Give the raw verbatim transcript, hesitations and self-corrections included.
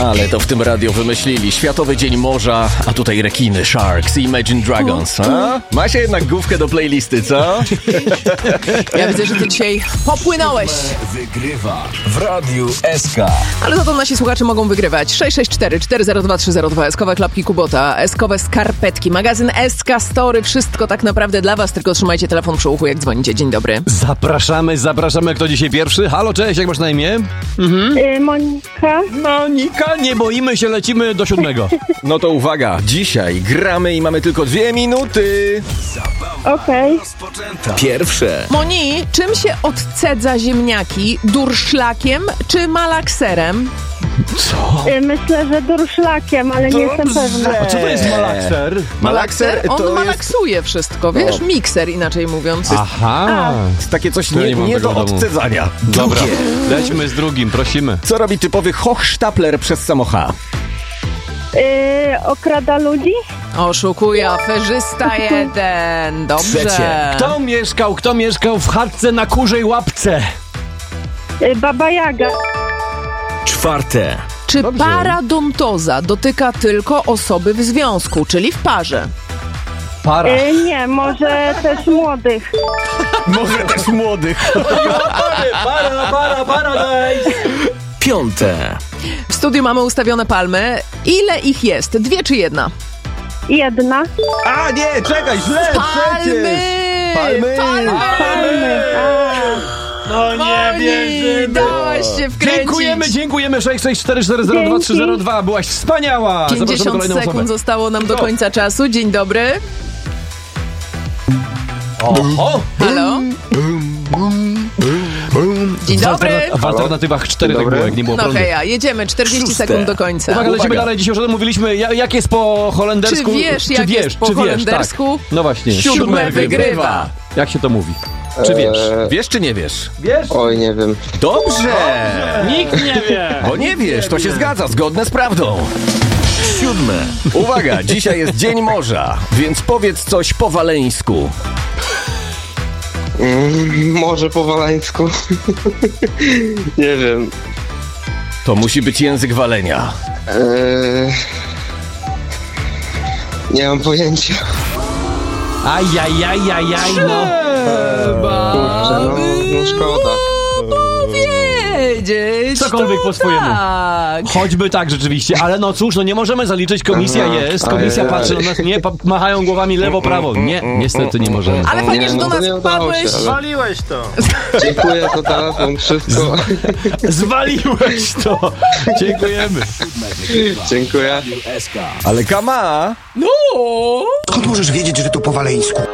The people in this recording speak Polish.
Ale to w tym radio wymyślili. Światowy Dzień Morza, a tutaj rekiny, Sharks i Imagine Dragons. A? Ma się jednak główkę do playlisty, co? Ja widzę, że ty dzisiaj popłynąłeś. Wygrywa w Radiu S K. Ale za to nasi słuchacze mogą wygrywać. sześć sześć cztery cztery zero dwa trzy zero dwa. Eskowe klapki Kubota, eskowe skarpetki, magazyn S K Story. Wszystko tak naprawdę dla was, tylko trzymajcie telefon przy uchu, jak dzwonicie. Dzień dobry. Zapraszamy, zapraszamy. Kto dzisiaj pierwszy? Halo, cześć, jak masz na imię? Mhm. Y, Monika. Monika, nie boimy się, lecimy do siódmego. No to uwaga, dzisiaj gramy i mamy tylko dwie minuty. Okej. Okay. Pierwsze. Moni, czym się odcedza ziemniaki? Durszlakiem czy malakserem? Co? Y, myślę, że durszlakiem, ale nie jestem pewna. A co to jest malakser? Malakser On to jest malaksuje wszystko, wiesz? No. Mikser, inaczej mówiąc. Aha. takie coś Ja nie, nie mam nie tego do w domu. odcedzania. Dobra, Drugie. lećmy z drugim, prosimy. Co robi typowy hochsztapler przez samocha? Y, okrada ludzi? Oszukuje, aferzysta jeden. Dobrze. Trzecie. Kto mieszkał, kto mieszkał w chatce na kurzej łapce? Y, Baba Jaga. Czwarte. Czy Dobrze. paradontoza dotyka tylko osoby w związku, czyli w parze? Para. Y, nie, może też młodych. Może też młodych. Para, para, para, daj! Piąte. W studiu mamy ustawione palmy. Ile ich jest? Dwie czy jedna? Jedna. A nie, czekaj, źle Palmy! Palmy! Palmy! Palmy. A. No Moni, dałaś się wkręcić. Dziękujemy, dziękujemy. sześć sześć cztery cztery zero dwa trzy zero dwa. Byłaś wspaniała. Zapraszamy pięćdziesiąt kolejną sekund osobę. zostało nam do końca czasu. Dzień dobry. Oho. Halo? Dzień W, dobry. alternaty- w alternatywach cztery tak było, jak nie było No prądu. hej, ja jedziemy. czterdzieści Szóste. sekund do końca. Uwaga, lecimy Uwaga. dalej. Dzisiaj już o tym mówiliśmy. Ja- Jak jest po holendersku? Czy wiesz, czy jak wiesz, jest po czy wiesz, holendersku? Tak. No właśnie. Siódme wygrywa. Jak się to mówi? Czy wiesz? Wiesz czy nie wiesz? Wiesz? Oj, nie wiem. Dobrze! Nikt nie wie. Bo nie wiesz, to się zgadza, zgodne z prawdą. Siódme. Uwaga, dzisiaj jest Dzień Morza, więc powiedz coś po waleńsku. Mm, może po walańsku. Nie wiem. To musi być język walenia. Eee... Nie mam pojęcia. Ajajajajaj, no. Kurczę, no, no szkoda. Wiedzieć. Cokolwiek to po swojemu. Tak. Choćby tak rzeczywiście, ale no cóż, no nie możemy zaliczyć, komisja Aha, jest, komisja ajajaj. patrzy na nas, nie, pa- machają głowami lewo, prawo. Nie, niestety nie możemy. Ale fajnie, Nie, że no do to nas nie udało się, wpadłeś. ale- Zwaliłeś to. Dziękuję za telefon, wszystko. Zwaliłeś to. Dziękujemy. Dziękuję. S K. Ale kama! No. Skąd możesz wiedzieć, że to po waleńsku?